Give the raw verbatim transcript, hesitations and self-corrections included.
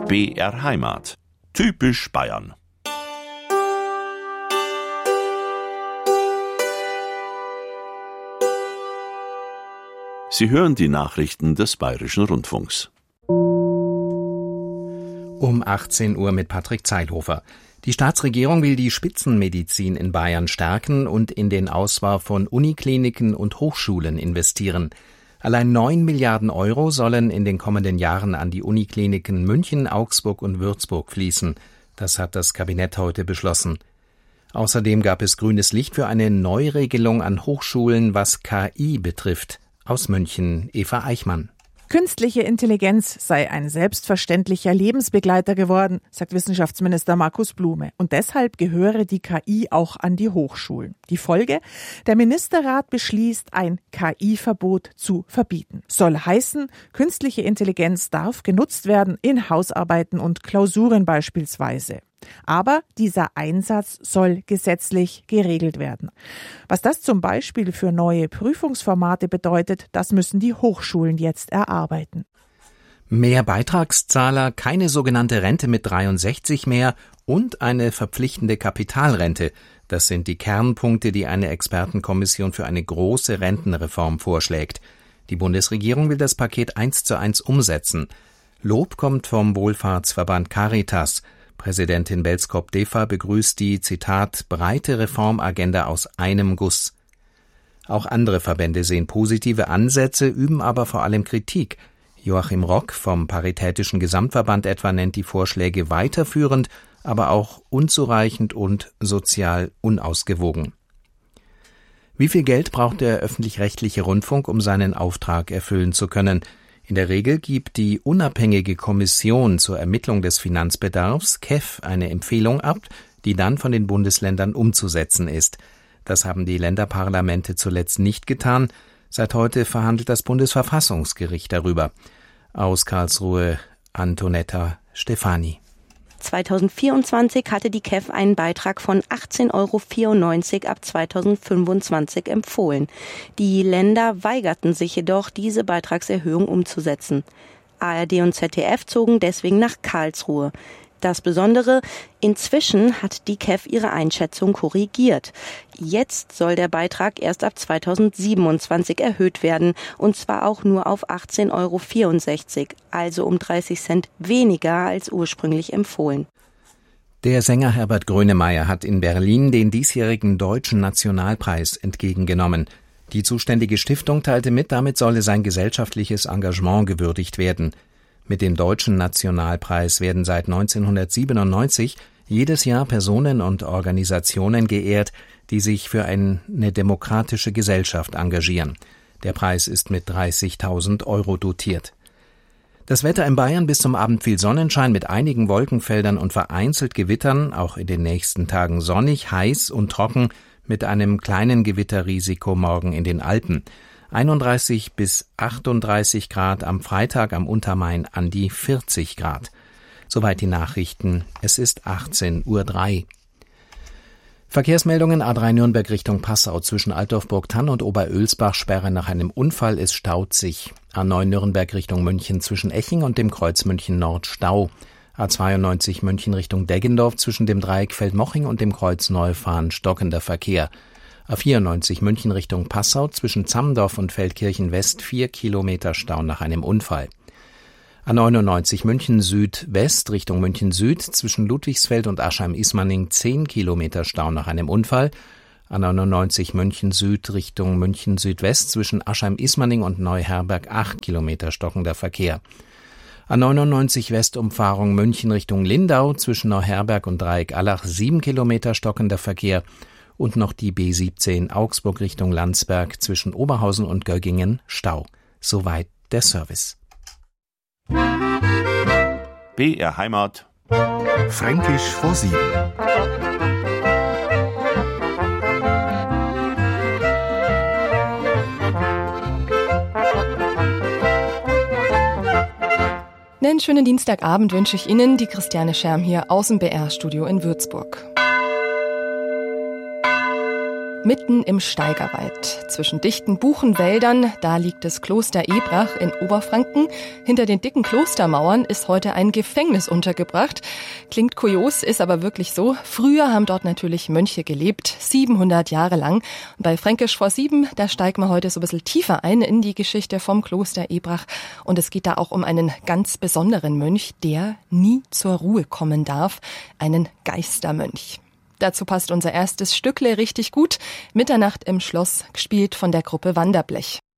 B R Heimat. Typisch Bayern. Sie hören die Nachrichten des Bayerischen Rundfunks. Um achtzehn Uhr mit Patrick Zeilhofer. Die Staatsregierung will die Spitzenmedizin in Bayern stärken und in den Ausbau von Unikliniken und Hochschulen investieren. Allein neun Milliarden Euro sollen in den kommenden Jahren an die Unikliniken München, Augsburg und Würzburg fließen. Das hat das Kabinett heute beschlossen. Außerdem gab es grünes Licht für eine Neuregelung an Hochschulen, was K I betrifft. Aus München, Eva Eichmann. Künstliche Intelligenz sei ein selbstverständlicher Lebensbegleiter geworden, sagt Wissenschaftsminister Markus Blume. Und deshalb gehöre die K I auch an die Hochschulen. Die Folge? Der Ministerrat beschließt, ein K I-Verbot zu verbieten. Soll heißen, künstliche Intelligenz darf genutzt werden in Hausarbeiten und Klausuren beispielsweise. Aber dieser Einsatz soll gesetzlich geregelt werden. Was das zum Beispiel für neue Prüfungsformate bedeutet, das müssen die Hochschulen jetzt erarbeiten. Mehr Beitragszahler, keine sogenannte Rente mit dreiundsechzig mehr und eine verpflichtende Kapitalrente. Das sind die Kernpunkte, die eine Expertenkommission für eine große Rentenreform vorschlägt. Die Bundesregierung will das Paket eins zu eins umsetzen. Lob kommt vom Wohlfahrtsverband Caritas. Präsidentin Belskop-Defa begrüßt die, Zitat, breite Reformagenda aus einem Guss. Auch andere Verbände sehen positive Ansätze, üben aber vor allem Kritik. Joachim Rock vom Paritätischen Gesamtverband etwa nennt die Vorschläge weiterführend, aber auch unzureichend und sozial unausgewogen. Wie viel Geld braucht der öffentlich-rechtliche Rundfunk, um seinen Auftrag erfüllen zu können? In der Regel gibt die unabhängige Kommission zur Ermittlung des Finanzbedarfs, K E F, eine Empfehlung ab, die dann von den Bundesländern umzusetzen ist. Das haben die Länderparlamente zuletzt nicht getan. Seit heute verhandelt das Bundesverfassungsgericht darüber. Aus Karlsruhe Antonetta Stefani. zweitausendvierundzwanzig hatte die K E F einen Beitrag von achtzehn Euro vierundneunzig ab zweitausendfünfundzwanzig empfohlen. Die Länder weigerten sich jedoch, diese Beitragserhöhung umzusetzen. A R D und Z D F zogen deswegen nach Karlsruhe. Das Besondere, inzwischen hat die K E F ihre Einschätzung korrigiert. Jetzt soll der Beitrag erst ab zweitausendsiebenundzwanzig erhöht werden, und zwar auch nur auf achtzehn Euro vierundsechzig, also um dreißig Cent weniger als ursprünglich empfohlen. Der Sänger Herbert Grönemeyer hat in Berlin den diesjährigen Deutschen Nationalpreis entgegengenommen. Die zuständige Stiftung teilte mit, damit solle sein gesellschaftliches Engagement gewürdigt werden. Mit dem Deutschen Nationalpreis werden seit neunzehnhundertsiebenundneunzig jedes Jahr Personen und Organisationen geehrt, die sich für eine demokratische Gesellschaft engagieren. Der Preis ist mit dreißigtausend Euro dotiert. Das Wetter in Bayern: bis zum Abend viel Sonnenschein mit einigen Wolkenfeldern und vereinzelt Gewittern, auch in den nächsten Tagen sonnig, heiß und trocken mit einem kleinen Gewitterrisiko morgen in den Alpen. einunddreißig bis achtunddreißig Grad, am Freitag am Untermain an die vierzig Grad. Soweit die Nachrichten. Es ist achtzehn Uhr drei. Verkehrsmeldungen: A drei Nürnberg Richtung Passau zwischen Altdorf-Burgthann und Oberölsbach Sperre nach einem Unfall, es staut sich. A neun Nürnberg Richtung München zwischen Eching und dem Kreuz München Nord Stau. A zweiundneunzig München Richtung Deggendorf zwischen dem Dreieck Feldmoching und dem Kreuz Neufahren stockender Verkehr. A vierundneunzig München Richtung Passau zwischen Zammdorf und Feldkirchen West vier Kilometer Stau nach einem Unfall. A neunundneunzig München Südwest Richtung München Süd zwischen Ludwigsfeld und Aschheim-Ismaning zehn Kilometer Stau nach einem Unfall. A neunundneunzig München Süd Richtung München Südwest zwischen Aschheim-Ismaning und Neuherberg acht Kilometer stockender Verkehr. A neunundneunzig Westumfahrung München Richtung Lindau zwischen Neuherberg und Dreieck Allach sieben Kilometer stockender Verkehr. Und noch die B siebzehn Augsburg Richtung Landsberg zwischen Oberhausen und Göggingen Stau. Soweit der Service. B R Heimat. Fränkisch vor sieben. Einen schönen Dienstagabend wünsche ich Ihnen, die Christiane Scherm hier aus dem B R-Studio in Würzburg. Mitten im Steigerwald. Zwischen dichten Buchenwäldern, da liegt das Kloster Ebrach in Oberfranken. Hinter den dicken Klostermauern ist heute ein Gefängnis untergebracht. Klingt kurios, ist aber wirklich so. Früher haben dort natürlich Mönche gelebt, siebenhundert Jahre lang. Und bei Fränkisch vor sieben, da steigen wir heute so ein bisschen tiefer ein in die Geschichte vom Kloster Ebrach. Und es geht da auch um einen ganz besonderen Mönch, der nie zur Ruhe kommen darf. Einen Geistermönch. Dazu passt unser erstes Stückle richtig gut. Mitternacht im Schloss, gespielt von der Gruppe Wanderblech.